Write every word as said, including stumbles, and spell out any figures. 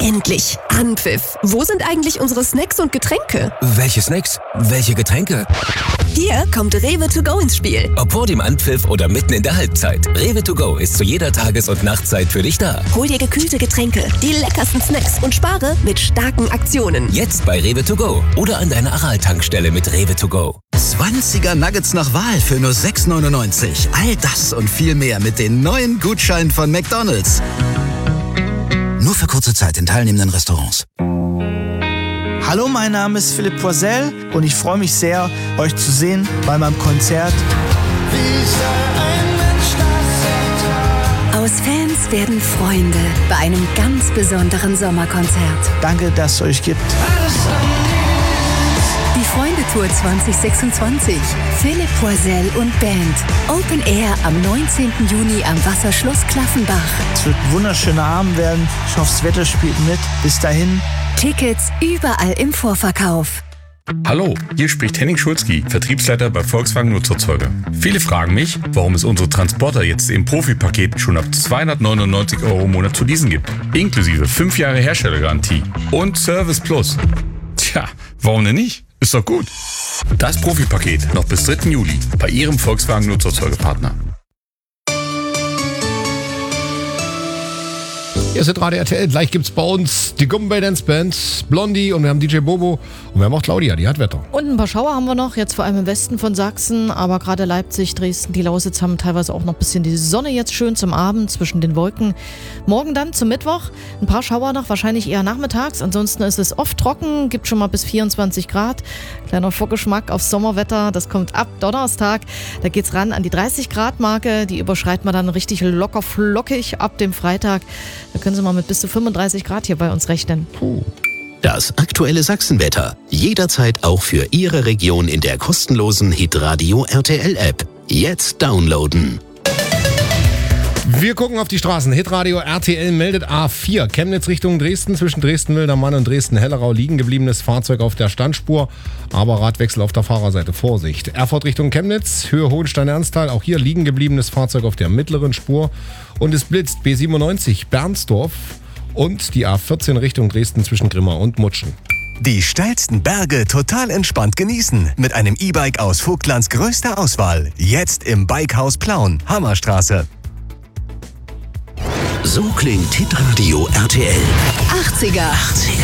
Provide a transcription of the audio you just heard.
Endlich! Anpfiff! Wo sind eigentlich unsere Snacks und Getränke? Welche Snacks? Welche Getränke? Hier kommt Rewe to go ins Spiel. Ob vor dem Anpfiff oder mitten in der Halbzeit. Rewe to go ist zu jeder Tages- und Nachtzeit für dich da. Hol dir gekühlte Getränke, die leckersten Snacks und spare mit starken Aktionen. Jetzt bei Rewe to go oder an deiner Aral-Tankstelle mit Rewe to go. zwanziger Nuggets nach Wahl für nur sechs neunundneunzig. All das und viel mehr mit den neuen Gutscheinen von McDonald's. Nur für kurze Zeit in teilnehmenden Restaurants. Hallo, mein Name ist Philipp Poisel und ich freue mich sehr, euch zu sehen bei meinem Konzert. Aus Fans werden Freunde bei einem ganz besonderen Sommerkonzert. Danke, dass es euch gibt. Die Freunde-Tour zwanzig sechsundzwanzig. Philipp Poisel und Band. Open Air am neunzehnten Juni am Wasserschloss Klaffenbach. Es wird ein wunderschöner Abend werden. Ich hoffe, das Wetter spielt mit. Bis dahin. Tickets überall im Vorverkauf. Hallo, hier spricht Henning Schulzki, Vertriebsleiter bei Volkswagen Nutzerzeuger. Viele fragen mich, warum es unsere Transporter jetzt im Profipaket schon ab zweihundertneunundneunzig Euro im Monat zu leasen gibt. Inklusive fünf Jahre Herstellergarantie und Service Plus. Tja, warum denn nicht? Ist doch gut. Das Profipaket noch bis dritten Juli bei Ihrem Volkswagen Nutzerzeugerpartner. Hier ist Radio R T L. Gleich gibt's bei uns die Gumbay Dance Band, Blondie und wir haben D J Bobo und wir haben auch Claudia, die hat Wetter. Und ein paar Schauer haben wir noch, jetzt vor allem im Westen von Sachsen, aber gerade Leipzig, Dresden, die Lausitz haben teilweise auch noch ein bisschen die Sonne jetzt schön zum Abend zwischen den Wolken. Morgen dann zum Mittwoch ein paar Schauer noch, wahrscheinlich eher nachmittags, ansonsten ist es oft trocken, gibt schon mal bis vierundzwanzig Grad. Kleiner Vorgeschmack aufs Sommerwetter, das kommt ab Donnerstag, da geht's ran an die dreißig Grad Marke, die überschreitet man dann richtig locker flockig ab dem Freitag. Da können Sie mal mit bis zu fünfunddreißig Grad hier bei uns rechnen. Puh. Das aktuelle Sachsenwetter. Jederzeit auch für Ihre Region in der kostenlosen Hitradio R T L App. Jetzt downloaden. Wir gucken auf die Straßen. Hitradio R T L meldet A vier. Chemnitz Richtung Dresden. Zwischen Dresden-Wildermann und Dresden-Hellerau liegen gebliebenes Fahrzeug auf der Standspur. Aber Radwechsel auf der Fahrerseite. Vorsicht. Erfurt Richtung Chemnitz. Höhe Hohenstein-Ernsthal. Auch hier liegen gebliebenes Fahrzeug auf der mittleren Spur. Und es blitzt B siebenundneunzig Bernsdorf. Und die A vierzehn Richtung Dresden zwischen Grimma und Mutschen. Die steilsten Berge total entspannt genießen. Mit einem E-Bike aus Vogtlands größter Auswahl. Jetzt im Bikehaus Plauen, Hammerstraße. So klingt Hitradio R T L. achtziger. achtziger.